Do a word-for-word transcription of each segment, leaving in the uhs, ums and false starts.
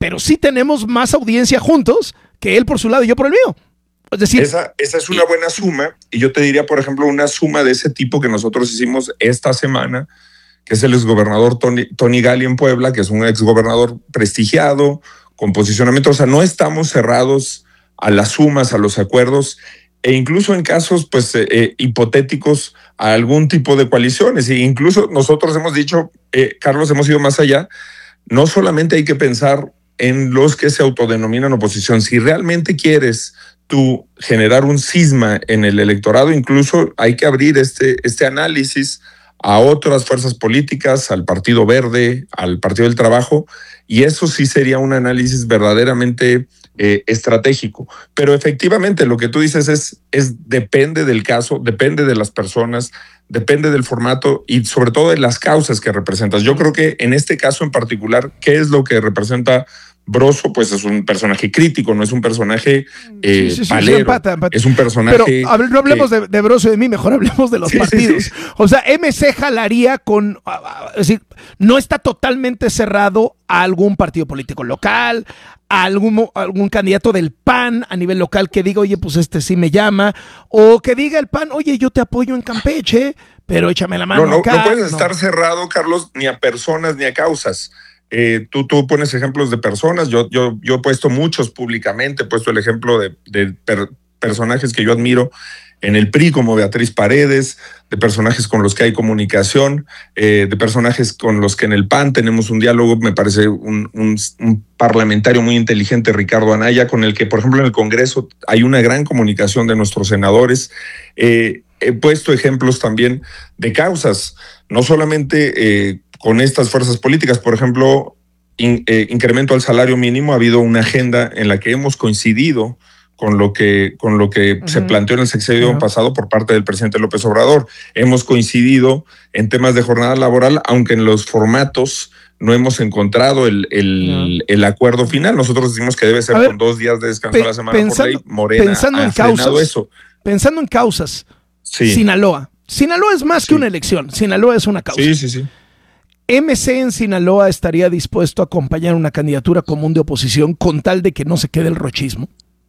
pero sí tenemos más audiencia juntos que él por su lado y yo por el mío. Es decir, esa, esa es una buena suma, y yo te diría, por ejemplo, una suma de ese tipo que nosotros hicimos esta semana, que es el exgobernador Tony, Tony Gali en Puebla, que es un exgobernador prestigiado, con posicionamiento. O sea, no estamos cerrados a las sumas, a los acuerdos, e incluso en casos pues eh, hipotéticos a algún tipo de coaliciones. E incluso nosotros hemos dicho, eh, Carlos, hemos ido más allá. No solamente hay que pensar en los que se autodenominan oposición. Si realmente quieres tú generar un cisma en el electorado, incluso hay que abrir este, este análisis a otras fuerzas políticas, al Partido Verde, al Partido del Trabajo, y eso sí sería un análisis verdaderamente eh, estratégico. Pero efectivamente lo que tú dices es, es depende del caso, depende de las personas, depende del formato y sobre todo de las causas que representas. Yo creo que en este caso en particular, ¿qué es lo que representa Broso? Pues es un personaje crítico, no es un personaje eh, sí, sí, sí, palero, sí, empata, empata. Es un personaje... Pero a ver, no hablemos que... de, de Broso y de mí, mejor hablemos de los sí, partidos. Sí, sí. O sea, M C jalaría con... Es decir, no está totalmente cerrado a algún partido político local, a algún, algún candidato del P A N a nivel local que diga, oye, pues este sí me llama, o que diga el P A N, oye, yo te apoyo en Campeche, pero échame la mano no, no, acá. No puedes no. estar cerrado, Carlos, ni a personas ni a causas. Eh, tú, tú pones ejemplos de personas, yo, yo, yo he puesto muchos públicamente, he puesto el ejemplo de, de per, personajes que yo admiro en el P R I, como Beatriz Paredes, de personajes con los que hay comunicación, eh, de personajes con los que en el P A N tenemos un diálogo. Me parece un, un, un parlamentario muy inteligente, Ricardo Anaya, con el que, por ejemplo, en el Congreso hay una gran comunicación de nuestros senadores. Eh, he puesto ejemplos también de causas, no solamente eh, con estas fuerzas políticas. Por ejemplo, in, eh, incremento al salario mínimo. Ha habido una agenda en la que hemos coincidido con lo que, con lo que uh-huh. se planteó en el sexenio uh-huh. pasado por parte del presidente López Obrador. Hemos coincidido en temas de jornada laboral, aunque en los formatos no hemos encontrado el, el, uh-huh. el acuerdo final. Nosotros decimos que debe ser ver, con dos días de descanso pe- a la semana pensando, por ley. Morena pensando ha en frenado causas, eso. Pensando en causas, sí. Sinaloa. Sinaloa es más sí. que una elección. Sinaloa es una causa. Sí, sí, sí. M C en Sinaloa estaría dispuesto a acompañar una candidatura común de oposición con tal de que no se quede el rochismo.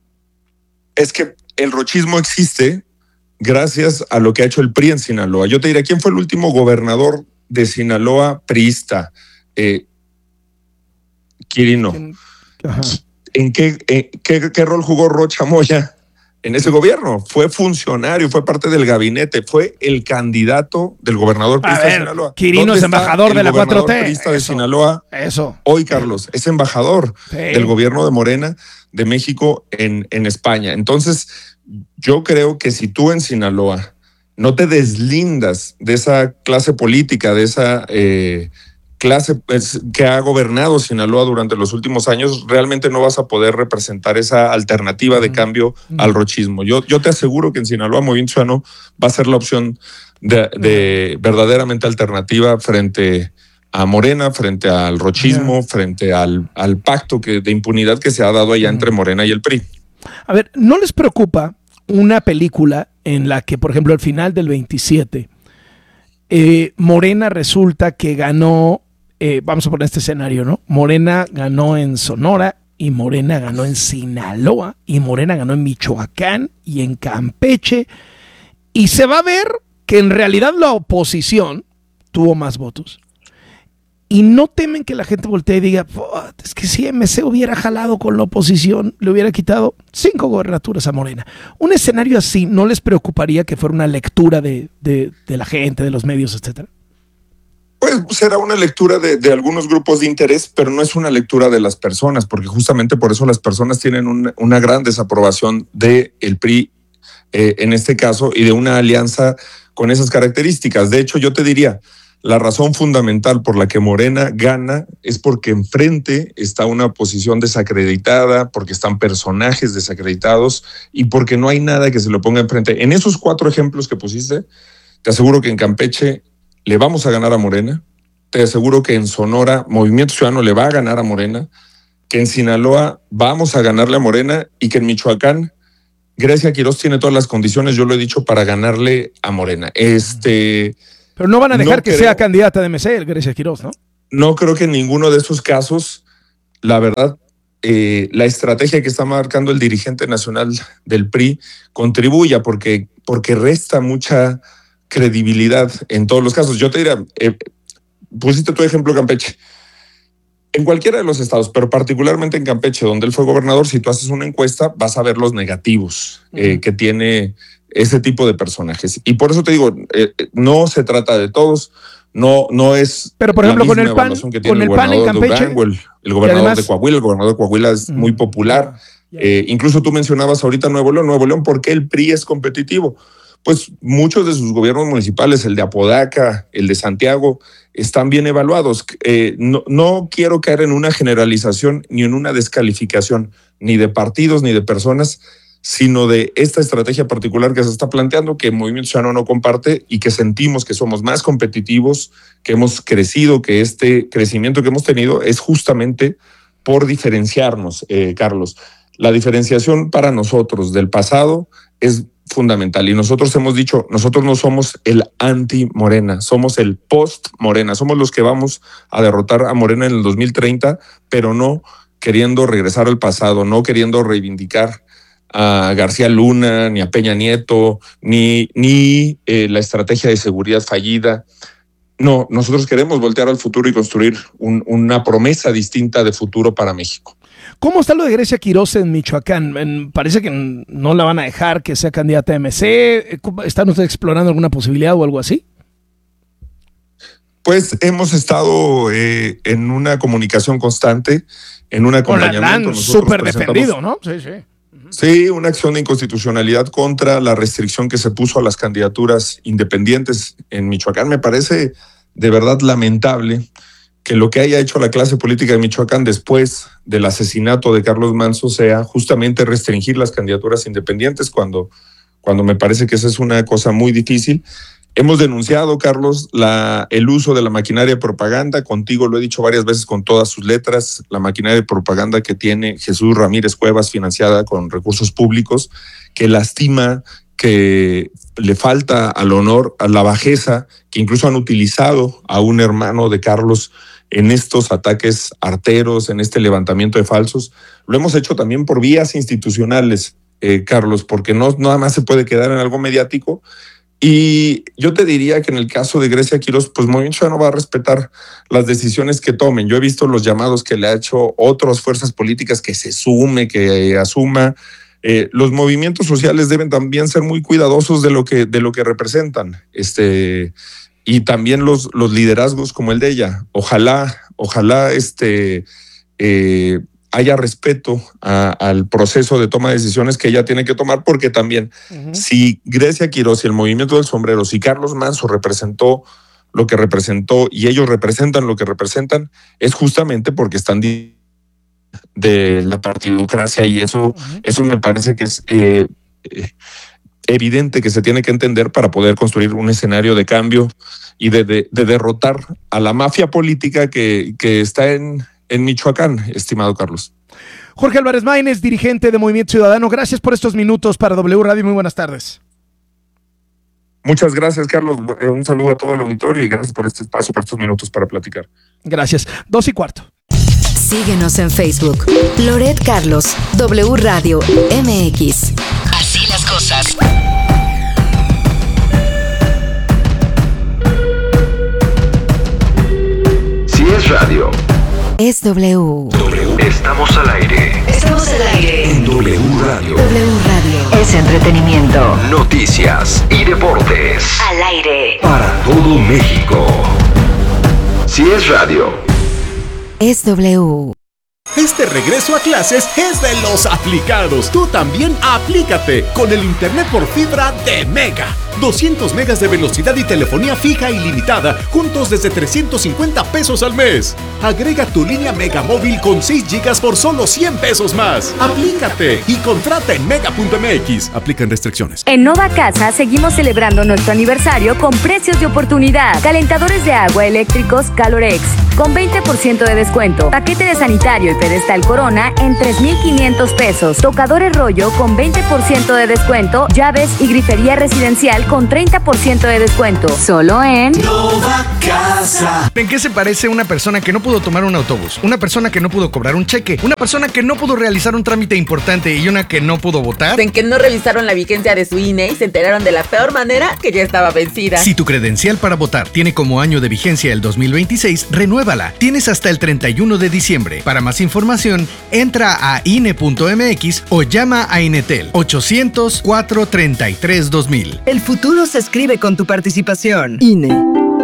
Es que el rochismo existe gracias a lo que ha hecho el P R I en Sinaloa. Yo te diré, ¿quién fue el último gobernador de Sinaloa priista? Eh, Quirino. Ajá. ¿En qué, en qué, qué rol jugó Rocha Moya en ese gobierno? Fue funcionario, fue parte del gabinete, fue el candidato del gobernador priista a ver, de Sinaloa. Quirino es embajador de la cuatro T. Priista eso, de Sinaloa. Eso. Hoy, Carlos, es embajador sí. del gobierno de Morena de México en, en España. Entonces, yo creo que si tú en Sinaloa no te deslindas de esa clase política, de esa eh, clase pues, que ha gobernado Sinaloa durante los últimos años, realmente no vas a poder representar esa alternativa de cambio mm. al rochismo. Yo, yo te aseguro que en Sinaloa Movimiento Ciudadano va a ser la opción de, de verdaderamente alternativa frente a Morena, frente al rochismo, yeah. frente al, al pacto que, de impunidad que se ha dado allá mm. entre Morena y el P R I. A ver, ¿no les preocupa una película en la que, por ejemplo, al final del veintisiete, eh, Morena resulta que ganó, eh, vamos a poner este escenario, ¿no? Morena ganó en Sonora y Morena ganó en Sinaloa y Morena ganó en Michoacán y en Campeche, y se va a ver que en realidad la oposición tuvo más votos? Y no temen que la gente voltee y diga, es que si M C hubiera jalado con la oposición, le hubiera quitado cinco gobernaturas a Morena. Un escenario así, ¿no les preocuparía que fuera una lectura de, de, de la gente, de los medios, etcétera? Pues será una lectura de, de algunos grupos de interés, pero no es una lectura de las personas, porque justamente por eso las personas tienen un, una gran desaprobación del P R I eh, en este caso y de una alianza con esas características. De hecho, yo te diría, la razón fundamental por la que Morena gana es porque enfrente está una oposición desacreditada, porque están personajes desacreditados y porque no hay nada que se lo ponga enfrente. En esos cuatro ejemplos que pusiste, te aseguro que en Campeche le vamos a ganar a Morena, te aseguro que en Sonora Movimiento Ciudadano le va a ganar a Morena, que en Sinaloa vamos a ganarle a Morena y que en Michoacán Grecia Quirós tiene todas las condiciones, yo lo he dicho, para ganarle a Morena. Este... Pero no van a dejar no que creo, sea candidata de M C, el Grecia Quirós, ¿no? No creo que en ninguno de esos casos, la verdad, eh, la estrategia que está marcando el dirigente nacional del P R I contribuya, porque, porque resta mucha credibilidad en todos los casos. Yo te diría, eh, pusiste tu ejemplo Campeche. En cualquiera de los estados, pero particularmente en Campeche, donde él fue gobernador, si tú haces una encuesta, vas a ver los negativos eh, uh-huh. que tiene ese tipo de personajes. Y por eso te digo, eh, no se trata de todos, no, no es. Pero por ejemplo, con el PAN, con el PAN en Campeche. Durango, el, el gobernador además, de Coahuila, el gobernador de Coahuila es uh-huh. muy popular. Uh-huh. Eh, incluso tú mencionabas ahorita Nuevo León. Nuevo León, ¿por qué el P R I es competitivo? Pues muchos de sus gobiernos municipales, el de Apodaca, el de Santiago, están bien evaluados. Eh, no, no quiero caer en una generalización ni en una descalificación, ni de partidos ni de personas, sino de esta estrategia particular que se está planteando, que el Movimiento Ciudadano no comparte y que sentimos que somos más competitivos, que hemos crecido, que este crecimiento que hemos tenido es justamente por diferenciarnos, eh, Carlos. La diferenciación para nosotros del pasado es fundamental. Y nosotros hemos dicho, nosotros no somos el anti-Morena, somos el post-Morena, somos los que vamos a derrotar a Morena en el dos mil treinta, pero no queriendo regresar al pasado, no queriendo reivindicar a García Luna, ni a Peña Nieto, ni, ni eh, la estrategia de seguridad fallida. No, nosotros queremos voltear al futuro y construir un, una promesa distinta de futuro para México. ¿Cómo está lo de Grecia Quiroz en Michoacán? En, parece que no la van a dejar que sea candidata a M C. ¿Están ustedes explorando alguna posibilidad o algo así? Pues hemos estado eh, en una comunicación constante, en un acompañamiento. Súper defendido, ¿no? Sí, sí. Uh-huh. Sí, una acción de inconstitucionalidad contra la restricción que se puso a las candidaturas independientes en Michoacán. Me parece de verdad lamentable que lo que haya hecho la clase política de Michoacán después del asesinato de Carlos Manzo sea justamente restringir las candidaturas independientes, cuando, cuando me parece que esa es una cosa muy difícil. Hemos denunciado, Carlos, la, el uso de la maquinaria de propaganda. Contigo lo he dicho varias veces con todas sus letras, la maquinaria de propaganda que tiene Jesús Ramírez Cuevas, financiada con recursos públicos, que lastima, que le falta al honor, a la bajeza, que incluso han utilizado a un hermano de Carlos en estos ataques arteros, en este levantamiento de falsos. Lo hemos hecho también por vías institucionales, eh, Carlos, porque no nada más se puede quedar en algo mediático. Y yo te diría que en el caso de Grecia Quiroz, pues Movimiento Ciudadano va a respetar las decisiones que tomen. Yo he visto los llamados que le ha hecho otras fuerzas políticas, que se sume, que asuma. Eh, los movimientos sociales deben también ser muy cuidadosos de lo que, de lo que representan. Este... Y también los, los liderazgos como el de ella. Ojalá, ojalá este, eh, haya respeto a, al proceso de toma de decisiones que ella tiene que tomar, porque también uh-huh. si Grecia Quiroz y el Movimiento del Sombrero, si Carlos Manzo representó lo que representó y ellos representan lo que representan, es justamente porque están de la partidocracia, y eso, uh-huh. eso me parece que es... Eh, eh, evidente que se tiene que entender para poder construir un escenario de cambio y de, de, de derrotar a la mafia política que, que está en, en Michoacán, estimado Carlos. Jorge Álvarez Maínez, dirigente de Movimiento Ciudadano, gracias por estos minutos para W Radio, muy buenas tardes. Muchas gracias, Carlos. Un saludo a todo el auditorio y gracias por este espacio, por estos minutos para platicar. Gracias. Dos y cuarto. Síguenos en Facebook. Loret Carlos, W Radio M X. Así las cosas. Si es radio, es W. W. Estamos al aire. Estamos al aire. En W Radio. W Radio. Es entretenimiento. Noticias y deportes. Al aire. Para todo México. Si es radio, es W. Este regreso a clases es de los aplicados. Tú también aplícate con el internet por fibra de Mega. doscientos megas de velocidad y telefonía fija ilimitada, juntos desde trescientos cincuenta pesos al mes. Agrega tu línea Mega móvil con seis gigas por solo cien pesos más. Aplícate y contrata en mega punto m x. Aplican restricciones. En Nova Casa seguimos celebrando nuestro aniversario con precios de oportunidad. Calentadores de agua eléctricos Calorex con veinte por ciento de descuento. Paquete de sanitario y pedestal Corona en tres mil quinientos pesos. Tocadores rollo con veinte por ciento de descuento. Llaves y grifería residencial con treinta por ciento de descuento. Solo en Nova Casa. ¿En qué se parece una persona que no pudo tomar un autobús? Una persona que no pudo cobrar un cheque, una persona que no pudo realizar un trámite importante y una que no pudo votar. En que no revisaron la vigencia de su I N E y se enteraron de la peor manera que ya estaba vencida. Si tu credencial para votar tiene como año de vigencia el dos mil veintiséis, renuévala. Tienes hasta el treinta y uno de diciembre. Para más información, entra a I N E punto M X o llama a Inetel ochocientos, cuatrocientos treinta y tres, dos mil. El futuro se escribe con tu participación. I N E.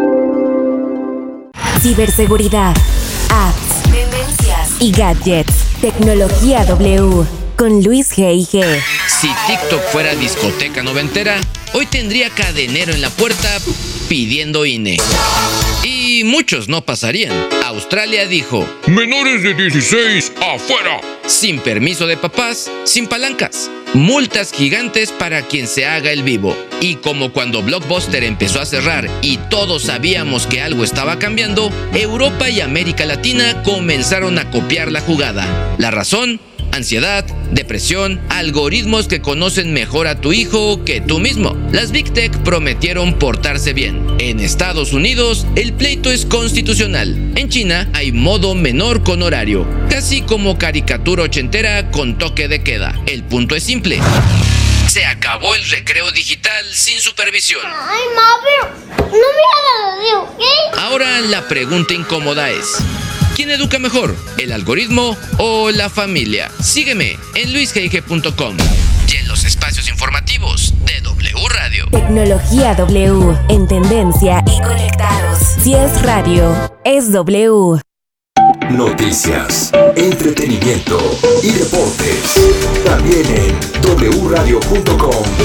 Ciberseguridad, apps, tendencias y gadgets. Tecnología W con Luis G I G. Si TikTok fuera discoteca noventera, hoy tendría cadenero en la puerta pidiendo I N E. Y muchos no pasarían. Australia dijo: menores de dieciséis, afuera. Sin permiso de papás, sin palancas. Multas gigantes para quien se haga el vivo. Y como cuando Blockbuster empezó a cerrar y todos sabíamos que algo estaba cambiando, Europa y América Latina comenzaron a copiar la jugada. ¿La razón? Ansiedad, depresión, algoritmos que conocen mejor a tu hijo que tú mismo. Las Big Tech prometieron portarse bien. En Estados Unidos, el pleito es constitucional. En China, hay modo menor con horario, casi como caricatura ochentera con toque de queda. El punto es simple: se acabó el recreo digital sin supervisión. Ay, mami, no me hagas, ¿ok? Ahora la pregunta incómoda es: ¿quién educa mejor, el algoritmo o la familia? Sígueme en luis g i g punto com y en los espacios informativos de W Radio. Tecnología W en tendencia y conectados. Si es radio, es W. Noticias, entretenimiento y deportes. También en doble u radio punto com.